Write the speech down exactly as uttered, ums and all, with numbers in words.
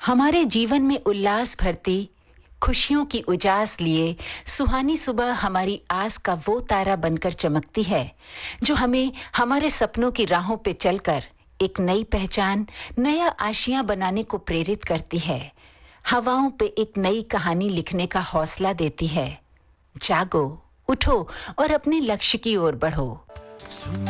हमारे जीवन में उल्लास भरती खुशियों की उजास लिए सुहानी सुबह हमारी आस का वो तारा बनकर चमकती है जो हमें हमारे सपनों की राहों पे चलकर एक नई पहचान, नया आशियां बनाने को प्रेरित करती है। हवाओं पे एक नई कहानी लिखने का हौसला देती है। जागो, उठो और अपने लक्ष्य की ओर बढ़ो।